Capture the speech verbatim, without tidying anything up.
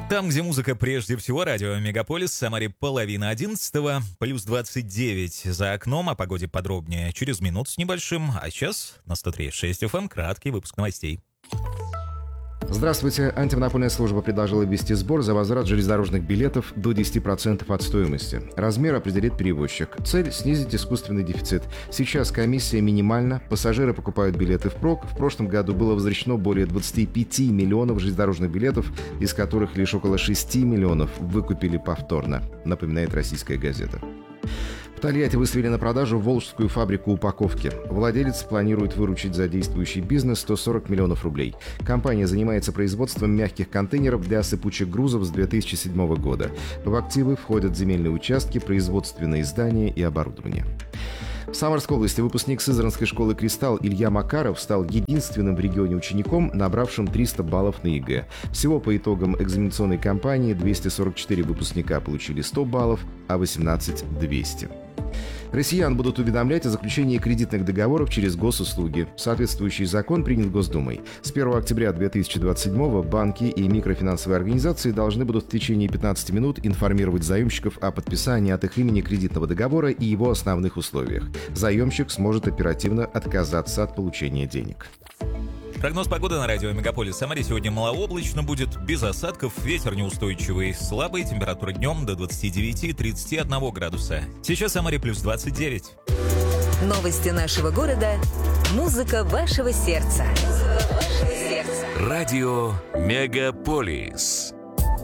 Там, где музыка прежде всего, радио Мегаполис, в Самаре половина одиннадцатого, плюс двадцать девять за окном, о погоде подробнее через минуту с небольшим, а сейчас на сто три и шесть эф эм краткий выпуск новостей. Здравствуйте. Антимонопольная служба предложила ввести сбор за возврат железнодорожных билетов до десяти процентов от стоимости. Размер определит перевозчик. Цель – снизить искусственный дефицит. Сейчас комиссия минимальна, пассажиры покупают билеты впрок. В прошлом году было возвращено более двадцати пяти миллионов железнодорожных билетов, из которых лишь около шести миллионов выкупили повторно, напоминает «Российская газета». В Тольятти выставили на продажу волжскую фабрику упаковки. Владелец планирует выручить за действующий бизнес сто сорок миллионов рублей. Компания занимается производством мягких контейнеров для сыпучих грузов с две тысячи седьмого года. В активы входят земельные участки, производственные здания и оборудование. В Самарской области выпускник Сызранской школы «Кристалл» Илья Макаров стал единственным в регионе учеником, набравшим триста баллов на ЕГЭ. Всего по итогам экзаменационной кампании двести сорок четыре выпускника получили сто баллов, а восемнадцать – двести. Россиян будут уведомлять о заключении кредитных договоров через госуслуги. Соответствующий закон принят Госдумой. С первого октября две тысячи двадцать седьмого банки и микрофинансовые организации должны будут в течение пятнадцати минут информировать заемщиков о подписании от их имени кредитного договора и его основных условиях. Заемщик сможет оперативно отказаться от получения денег. Прогноз погоды на радио Мегаполис. В Самаре сегодня малооблачно будет, без осадков, ветер неустойчивый, слабый, температура днем до двадцати девяти - тридцати одного градуса. Сейчас в Самаре плюс двадцать девять. Новости нашего города. Музыка вашего сердца. Радио Мегаполис.